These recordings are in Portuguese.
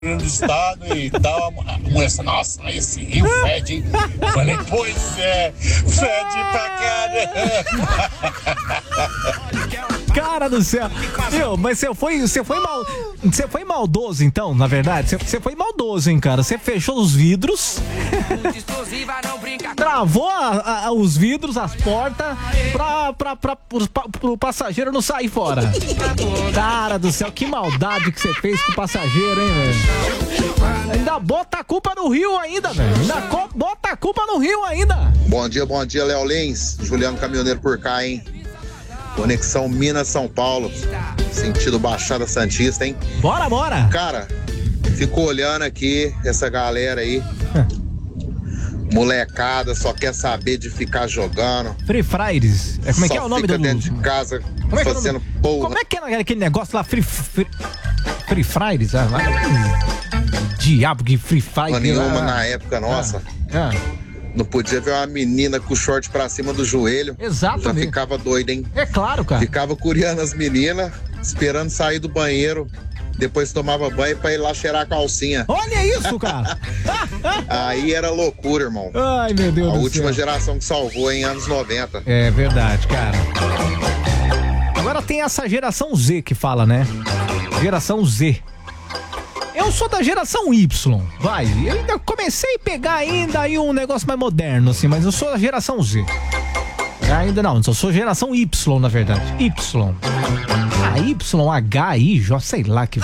do estado e tal. A mulher disse, nossa, esse rio fede, hein? Falei, pois é, fede pra caramba. Cara do céu. Meu, mas você foi maldoso então, na verdade? Você foi maldoso, hein, cara? Você fechou os vidros, travou os vidros, as portas, pro passageiro não sair fora. Cara do céu, que maldade que você fez com o passageiro, hein, velho? Ainda bota a culpa no rio ainda, velho. Ainda bota a culpa no rio ainda. Bom dia, Léo Lins. Juliano Caminhoneiro por cá, hein? Conexão Minas-São Paulo, sentido Baixada Santista, hein? Bora! Cara, fico olhando aqui essa galera aí, molecada, só quer saber de ficar jogando. Free Fridays. Como é que é o nome do... dentro de casa, fazendo porra. Como é que é aquele negócio lá, Free Fridays? Diabo que Free Fridays. Nenhuma na época nossa. Não podia ver uma menina com o short pra cima do joelho. Exatamente. Já ficava doido, hein? É claro, cara. Ficava curiando as meninas, esperando sair do banheiro. Depois tomava banho pra ir lá cheirar a calcinha. Olha isso, cara. Aí era loucura, irmão. Ai, meu Deus do céu. A última geração que salvou em anos 90. É verdade, cara. Agora tem essa geração Z que fala, né? Geração Z. Eu sou da geração Y, vai. Eu ainda comecei a pegar ainda aí um negócio mais moderno, assim, mas eu sou da geração Z. Ainda não, eu sou geração Y, na verdade. Y. Y, H, I, J, sei lá que...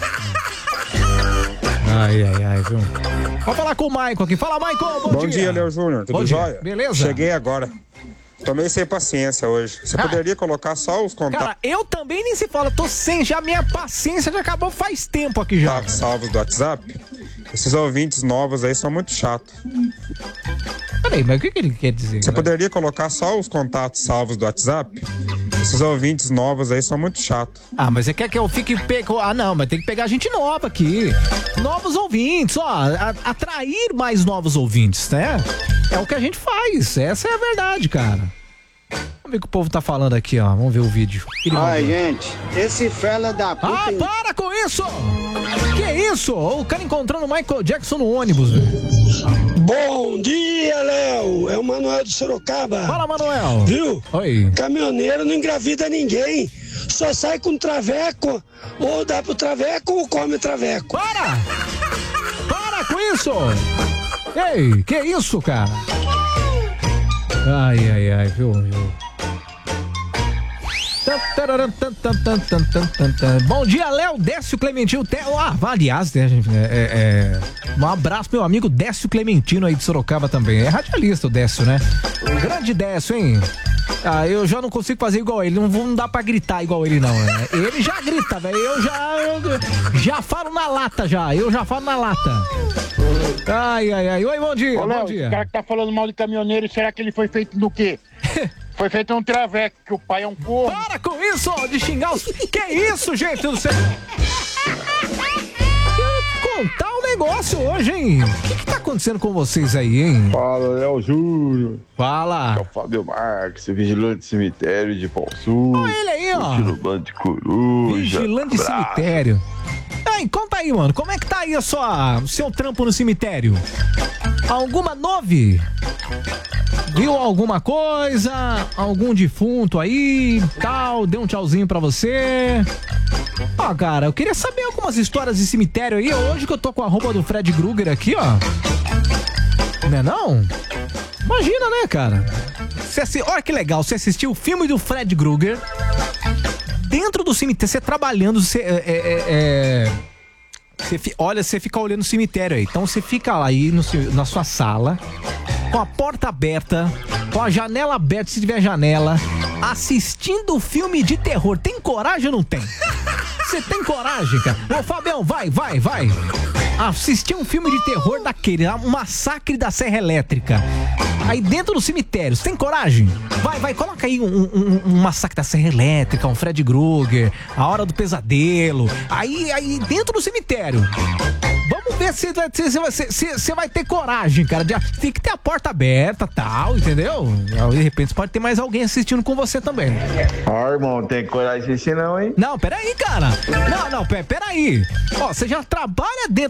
Ai, viu? Vamos falar com o Maicon aqui. Fala, Maicon, bom dia, Léo Júnior. Tudo jóia? Beleza? Cheguei agora. Tomei sem paciência hoje. Você poderia colocar só os contatos? Cara, eu também nem se fala. Tô sem, já minha paciência já acabou faz tempo aqui já. Contatos salvos do WhatsApp? Esses ouvintes novos aí são muito chatos. Peraí, mas o que ele quer dizer? Você poderia colocar só os contatos salvos do WhatsApp? Esses ouvintes novos aí são muito chatos. Ah, mas você quer que eu fique... Ah, não, mas tem que pegar gente nova aqui. Novos ouvintes, ó. Atrair mais novos ouvintes, né? É o que a gente faz. Essa é a verdade, cara. Vamos ver o que o povo tá falando aqui, ó. Vamos ver o vídeo. Ai, gente, esse fela da puta... Ah, para com isso! Que isso? O cara encontrando o Michael Jackson no ônibus, velho. Bom dia, Léo. É o Manuel de Sorocaba. Fala, Manuel. Viu? Oi. Caminhoneiro não engravida ninguém. Só sai com traveco, ou dá pro traveco ou come traveco. Para com isso! Ei, que isso, cara? Ai, viu? Bom dia, Léo, Décio Clementino. Aliás, um abraço pro meu amigo Décio Clementino aí de Sorocaba também. É radialista o Décio, né? Grande Décio, hein? Ah, eu já não consigo fazer igual ele. Não dá pra gritar igual ele, não. Né? Ele já grita, velho. Eu já falo na lata, já. Eu já falo na lata. Ai. Oi, bom dia. Ô, Léo, bom dia. O cara que tá falando mal de caminhoneiro, será que ele foi feito do quê? Foi feito um traveco, que o pai é um corno. Para com isso, de xingar os... Que isso, gente do céu? Contar um negócio hoje, hein? O que tá acontecendo com vocês aí, hein? Fala, Léo Júnior. Fala. É o Fábio Marques, vigilante de cemitério de Pau Sul. Olha ele aí, ó. Vigilante de coruja. Vigilante de cemitério. Ei, conta aí, mano. Como é que tá aí o seu trampo no cemitério? Alguma nove? Viu alguma coisa? Algum defunto aí, tal? Deu um tchauzinho pra você? Ó, cara, eu queria saber algumas histórias de cemitério aí. Hoje que eu tô com a roupa do Fred Krueger aqui, ó. Não é não? Imagina, né, cara? Olha que legal, você assistiu o filme do Fred Krueger dentro do cemitério, você trabalhando, você fica olhando o cemitério aí. Então você fica lá aí na sua sala, com a porta aberta, com a janela aberta, se tiver janela, assistindo filme de terror. Tem coragem ou não tem? Você tem coragem, cara? Ô, Fabião, vai. Assistir um filme de terror daquele, um massacre da Serra Elétrica. Aí dentro do cemitério, você tem coragem? Vai, coloca aí um massacre da Serra Elétrica, um Fred Krueger, A Hora do Pesadelo. Aí dentro do cemitério. Vamos ver se você vai ter coragem, cara. Tem que ter a porta aberta e tal, entendeu? De repente pode ter mais alguém assistindo com você também. Ó, irmão, não tem coragem assim não, hein? Não, peraí, cara. Não, peraí. Ó, você já trabalha dentro